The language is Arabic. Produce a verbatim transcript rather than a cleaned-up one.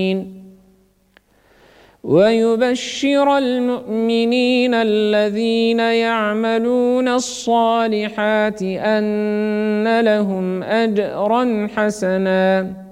ويبشر المؤمنين الذين يعملون الصالحات أن لهم أجرا حسنا